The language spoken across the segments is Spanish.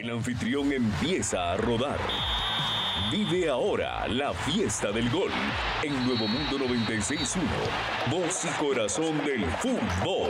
El anfitrión empieza a rodar. Vive ahora la fiesta del gol en Nuevo Mundo 96.1, voz y corazón del fútbol.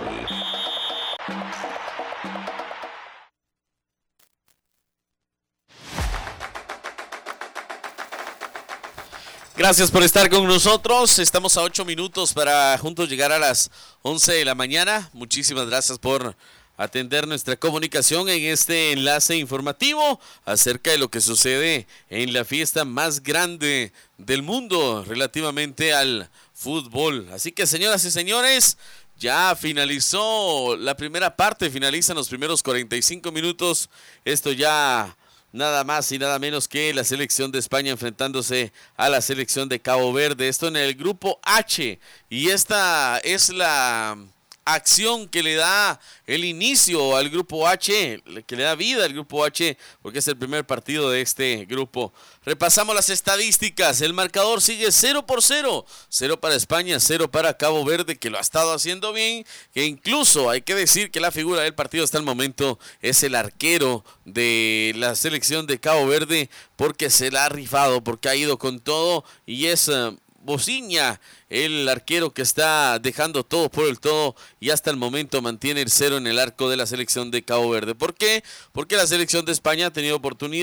Gracias por estar con nosotros. Estamos a 8 minutos para juntos llegar a las 11 de la mañana. Muchísimas gracias por atender nuestra comunicación en este enlace informativo acerca de lo que sucede en la fiesta más grande del mundo relativamente al fútbol. Así que, señoras y señores, ya finalizó la primera parte, finalizan los primeros 45 minutos. Esto ya nada más y nada menos que la selección de España enfrentándose a la selección de Cabo Verde. Esto en el grupo H. Y esta es la acción que le da el inicio al grupo H, que le da vida al grupo H, porque es el primer partido de este grupo. Repasamos las estadísticas. El marcador sigue 0-0. 0 para España, 0 para Cabo Verde, que lo ha estado haciendo bien, que incluso hay que decir que la figura del partido hasta el momento es el arquero de la selección de Cabo Verde, porque se la ha rifado, porque ha ido con todo y es Bociña, el arquero que está dejando todo por el todo y hasta el momento mantiene el 0 en el arco de la selección de Cabo Verde. ¿Por qué? Porque la selección de España ha tenido oportunidad